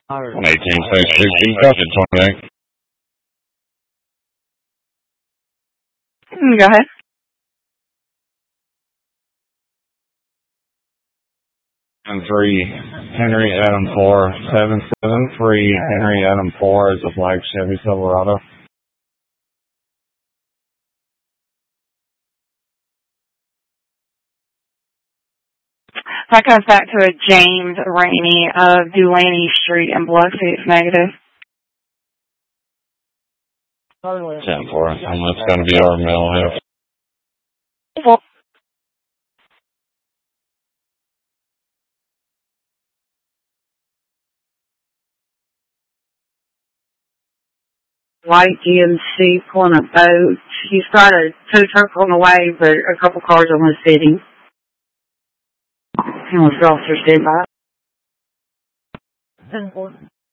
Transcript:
18, Dustin 28. Go ahead. And 3, Henry Adam 4, 773 Henry Adam 4 is a black Chevy Silverado. That comes back to a James Rainey of Dulaney Street in Biloxi. It's negative. 10-4, and that's going to be our middle half. White GMC pulling a boat. He's got a tow truck on the way, but a couple cars almost hit him. And with officers stand by.